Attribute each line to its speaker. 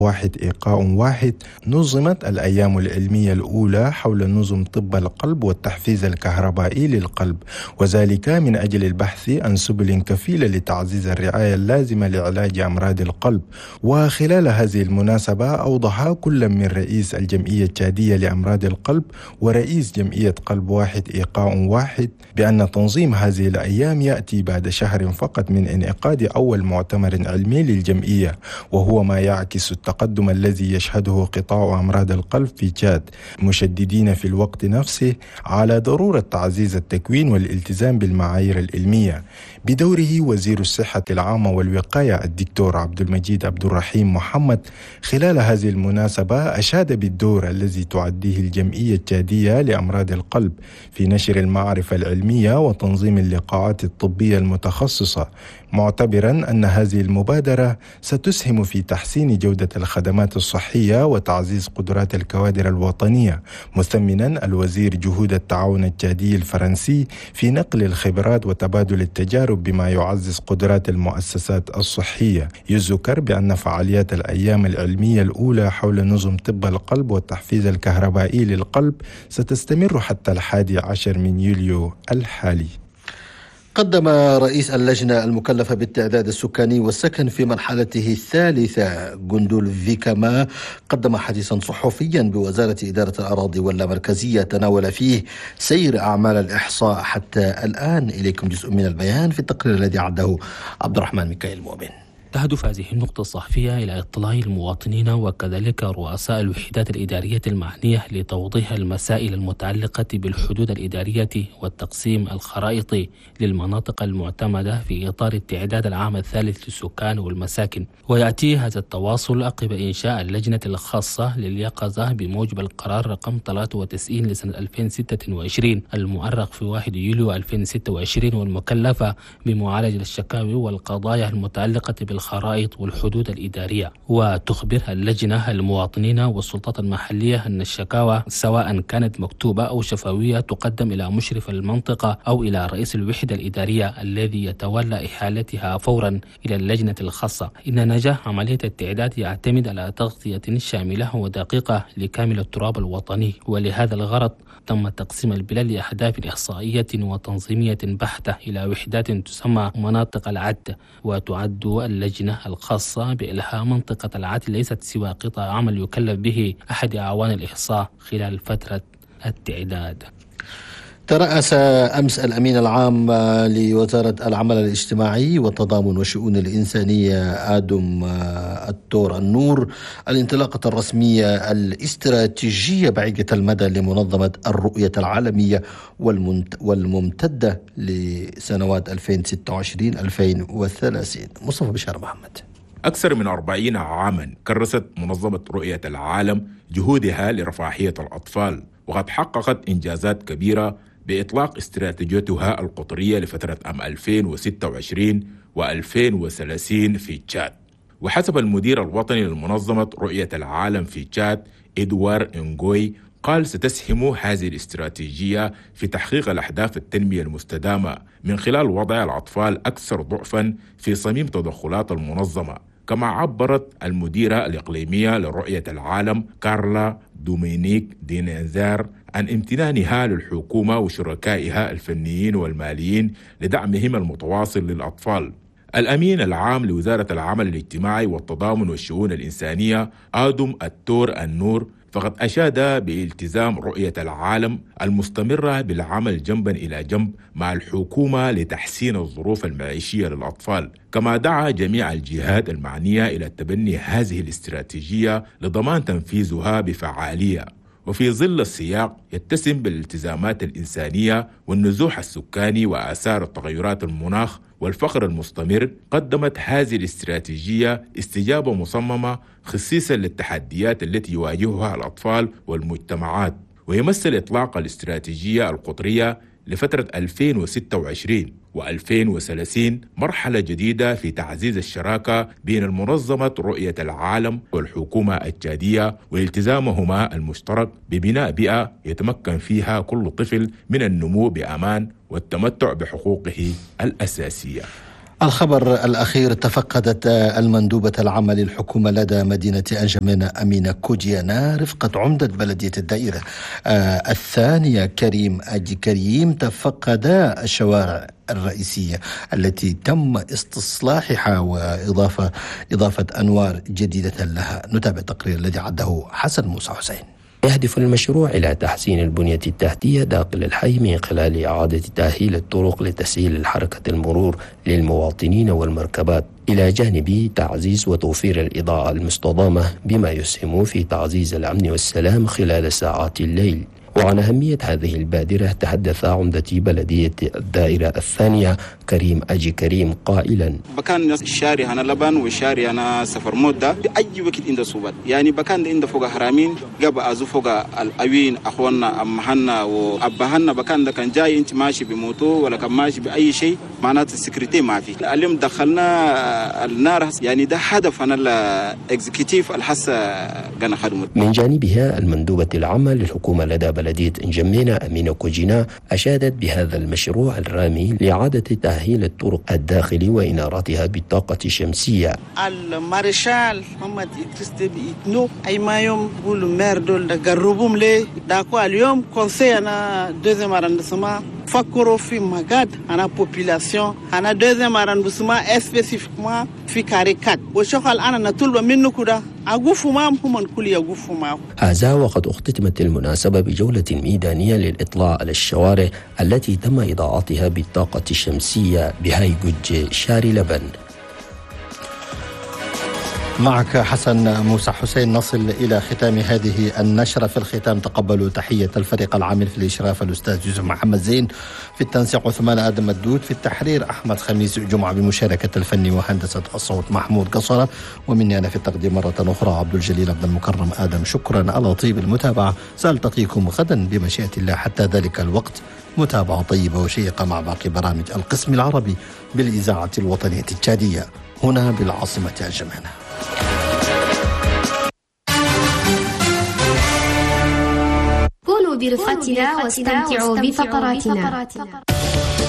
Speaker 1: واحد إيقاع واحد نظمت الأيام العلمية الأولى حول نظم طب القلب والتحفيز الكهربائي للقلب، وذلك من أجل البحث عن سبل كفيلة لتعزيز الرعاية اللازمة لعلاج أمراض القلب. وخلال هذه المناسبة أوضح كل من رئيس الجمعية التشادية لأمراض القلب ورئيس جمعية قلب واحد إيقاع واحد بأن تنظيم هذه الأيام يأتي بعد شهر فقط من انعقاد أول مؤتمر علمي للجمعية، وهو ما يعكس التقدم الذي يشهده قطاع أمراض القلب في تشاد، مشددين في الوقت نفسه على ضرورة تعزيز التكوين والالتزام بالمعايير العلمية. بدوره وزير الصحة العامة والوقاية الدكتور عبد المجيد عبد الرحيم محمد خلال هذه المناسبة أشاد بالدور الذي تعديه الجمعية التشادية لأمراض القلب في نشر المعرفة العلمية وتنظيم اللقاءات الطبية المتخصصة، معتبرا أن هذه المبادرة ستسهم في تحسين جودة الخدمات الصحية وتعزيز قدرات الكوادر الوطنية، مثمنا الوزير جهود التعاون التشادي الفرنسي في نقل الخبرات وتبادل التجارب بما يعزز قدرات المؤسسات الصحية. يذكر بأن فعاليات الأيام العلمية الأولى حول نظم طب القلب والتحفيز الكهربائي للقلب ستستمر حتى 11 من يوليو الحالي.
Speaker 2: قدم رئيس اللجنة المكلفة بالتعداد السكاني والسكن في مرحلته الثالثة جندول فيكاما قدم حديثا صحفيا بوزارة إدارة الأراضي واللامركزية تناول فيه سير أعمال الإحصاء حتى الآن. إليكم جزء من البيان في التقرير الذي عده عبد الرحمن ميكائيل مؤمن.
Speaker 3: تهدف هذه النقطة الصحفية إلى إطلاع المواطنين وكذلك رؤساء الوحدات الإدارية المعنية لتوضيح المسائل المتعلقة بالحدود الإدارية والتقسيم الخرائطي للمناطق المعتمدة في إطار التعداد العام الثالث للسكان والمساكن. ويأتي هذا التواصل عقب إنشاء اللجنة الخاصة لليقظة بموجب القرار رقم 93 لسنة 2026 المؤرخ في 1 يوليو 2026 والمكلفة بمعالجة الشكاوي والقضايا المتعلقة بالخرائط والحدود الإدارية. وتخبر اللجنة المواطنين والسلطات المحلية أن الشكاوى سواء كانت مكتوبة أو شفوية تقدم إلى مشرف المنطقة أو إلى رئيس الوحدة الإدارية الذي يتولى إحالتها فورا إلى اللجنة الخاصة. إن نجاح عملية التعداد يعتمد على تغطية شاملة ودقيقة لكامل التراب الوطني، ولهذا الغرض تم تقسيم البلاد لأهداف إحصائية وتنظيمية بحتة إلى وحدات تسمى مناطق العد. وتعد اللجنة الخاصة بإلها منطقة العد ليست سوى قطاع عمل يكلف به أحد أعوان الإحصاء خلال فترة التعداد.
Speaker 2: ترأس أمس الأمين العام لوزارة العمل الاجتماعي والتضامن والشؤون الإنسانية آدم التور النور الانطلاقة الرسمية الاستراتيجية بعيدة المدى لمنظمة الرؤية العالمية والممتدة لسنوات 2026-2030. مصطفى بشار محمد.
Speaker 4: أكثر من 40 عاما كرست منظمة رؤية العالم جهودها لرفاهية الأطفال، وقد حققت إنجازات كبيرة بإطلاق استراتيجيتها القطرية لفترة عام 2026 و2030 في تشاد. وحسب المدير الوطني للمنظمة رؤية العالم في تشاد إدوار إنغوي قال ستسهم هذه الاستراتيجية في تحقيق الأهداف التنمية المستدامة من خلال وضع الأطفال أكثر ضعفا في صميم تدخلات المنظمة. كما عبرت المديرة الإقليمية لرؤية العالم كارلا دومينيك دينيزار عن امتنانها للحكومة وشركائها الفنيين والماليين لدعمهم المتواصل للأطفال. الأمين العام لوزارة العمل الاجتماعي والتضامن والشؤون الإنسانية آدم التور النور فقد أشاد بالتزام رؤية العالم المستمرة بالعمل جنبا إلى جنب مع الحكومة لتحسين الظروف المعيشية للأطفال. كما دعا جميع الجهات المعنية إلى تبني هذه الاستراتيجية لضمان تنفيذها بفعالية. وفي ظل السياق يتسم بالالتزامات الإنسانية والنزوح السكاني وآثار التغيرات المناخ والفقر المستمر، قدمت هذه الاستراتيجية استجابة مصممة خصيصا للتحديات التي يواجهها الأطفال والمجتمعات. ويمثل إطلاق الاستراتيجية القطرية لفترة 2026 و2030 مرحلة جديدة في تعزيز الشراكة بين المنظمة رؤية العالم والحكومة التشادية والتزامهما المشترك ببناء بيئة يتمكن فيها كل طفل من النمو بأمان والتمتع بحقوقه الأساسية.
Speaker 2: الخبر الأخير: تفقدت المندوبة العامة للحكومة لدى مدينة أنجمينة أمينة كوجيانا رفقة عمدة بلدية الدائرة الثانية كريم أجي كريم تفقدا الشوارع الرئيسية التي تم استصلاحها وإضافة أنوار جديدة لها. نتابع التقرير الذي عده حسن موسى حسين.
Speaker 5: يهدف المشروع إلى تحسين البنية التحتية داخل الحي من خلال إعادة تأهيل الطرق لتسهيل حركة المرور للمواطنين والمركبات، إلى جانب تعزيز وتوفير الإضاءة المستضامة بما يسهم في تعزيز الأمن والسلام خلال ساعات الليل. وعن أهمية هذه البادرة تحدث عمدة بلدية الدائرة الثانية كريم أجي كريم قائلا:
Speaker 6: بكان الشاري هنا لبن والشاري هنا سفر مدة أي وقت عند صوبات، يعني بكان عند فوق حرامين قبل أزو فوق الأوين أخواننا أمهنا وأبهنا، بكان ده كان جاي أنت ماشي بموتو ولا كان ماشي بأي شيء، معناته السكرتي ما في. اليوم دخلنا النار، يعني ده هدف أنا الإكزيكتيف الحسا كان خدمه.
Speaker 5: من جانبها المندوبة العامة للحكومة لدى بلدية أنجمينة أمينة كوجينا أشادت بهذا المشروع الرامي لإعادة تأهيل الطرق الداخلي وإنارتها بالطاقة الشمسية.
Speaker 7: المارشال محمد إدريس بيتنو أي ما يوم بقول مير دول دقربهم لي داكو اليوم كونسي أنا دوزيام أراندسما فكروا في مجد أنا population أنا دوزيام أراندسما سبيسيفيكما في كاريكات وشغل أنا نطلب منه كده أقوفوا معهم هم كل يقوفوا معهم.
Speaker 5: هذا وقد اختتمت المناسبة بجولة ميدانية للإطلاع على الشوارع التي تم إضاءتها بالطاقة الشمسية بهايجوج شاري لبن.
Speaker 2: معك حسن موسى حسين. نصل إلى ختام هذه النشرة. في الختام تقبلوا تحية الفريق العامل في الإشراف الأستاذ يوسف محمد زين، في التنسيق عثمان آدم الدود، في التحرير أحمد خميس جمعة بمشاركة الفني وهندسة الصوت محمود قصرة، ومني أنا في التقديم مرة أخرى عبد الجليل عبد المكرم آدم. شكرا على طيب المتابعة. سألتقيكم غدا بمشيئة الله. حتى ذلك الوقت متابعة طيبة وشيقة مع باقي برامج القسم العربي بالإذاعة الوطنية التشادية هنا بالعاصمة أنجمينة.
Speaker 8: كونوا برفقتنا واستمتعوا بفقراتنا.